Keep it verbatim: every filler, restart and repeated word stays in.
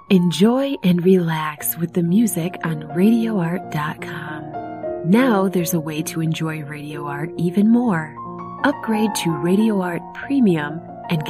Enjoy and relax with the music on radio art dot com. Now there's a way to enjoy Radio Art even more. Upgrade to Radio Art Premium